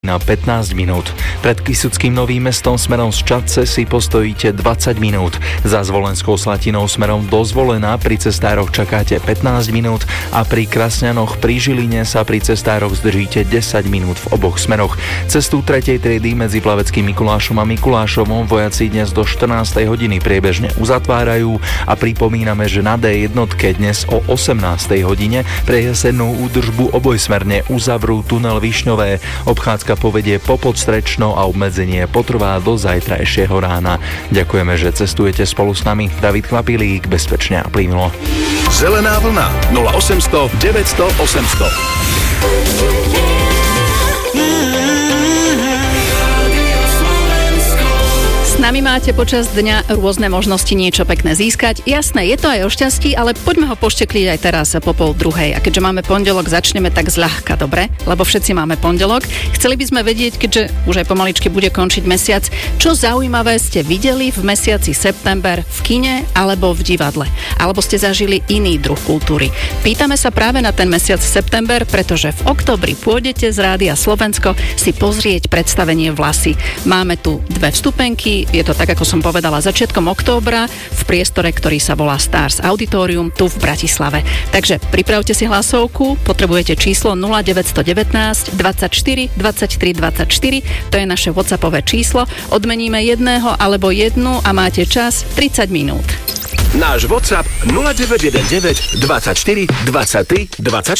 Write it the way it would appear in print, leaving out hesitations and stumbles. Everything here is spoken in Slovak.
na 15 minút. Pred Kysuckým Novým Mestom smerom z Čadce si postojíte 20 minút. Za Zvolenskou Slatinou smerom do Zvolena pri cestároch čakáte 15 minút a pri Krasňanoch pri Žiline sa pri cestároch zdržíte 10 minút v oboch smeroch. Cestu 3. triedy medzi Plaveckým Mikulášom a Mikulášovom vojaci dnes do 14. hodiny priebežne uzatvárajú a pripomíname, že na D1 dnes o 18. hodine pre jesennú údržbu obojsmerne uzavrú tunel Višňové. Obchádzka povedie po Podstrečno a obmedzenie potrvá do zajtrajšieho rána. Ďakujeme, že cestujete spolu s nami. David Kvapilík, bezpečne a plynulo. Zelená vlna 0800 900 800. S nami máte počas dňa rôzne možnosti niečo pekné získať. Jasné, je to aj o šťastí, ale poďme ho poštekliť aj teraz po 12:30. A keďže máme pondelok, začneme tak zľahka, dobre? Lebo všetci máme pondelok. Chceli by sme vedieť, keďže už aj pomaličky bude končiť mesiac, čo zaujímavé ste videli v mesiaci september v kine alebo v divadle. Alebo ste zažili iný druh kultúry. Pýtame sa práve na ten mesiac september, pretože v októbri pôjdete z Rádia Slovensko si pozrieť predstavenie Vlasy. Máme tu 2 vstupenky. Je to tak, ako som povedala, začiatkom októbra v priestore, ktorý sa volá Stars Auditorium tu v Bratislave. Takže pripravte si hlasovku, potrebujete číslo 0919 24 23 24, to je naše WhatsAppové číslo. Odmeníme jedného alebo jednu a máte čas 30 minút. Náš WhatsApp 0919 24 23 24.